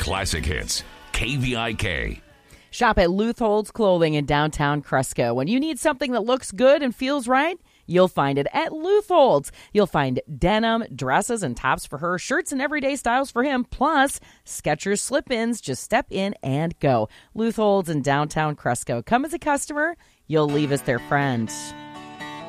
classic hits. KVIK. Shop at Lutholds Clothing in downtown Cresco. When you need something that looks good and feels right, you'll find it at Lutholds. You'll find denim, dresses, and tops for her, shirts and everyday styles for him, plus Skechers slip-ins. Just step in and go. Lutholds in downtown Cresco. Come as a customer. You'll leave as their friend.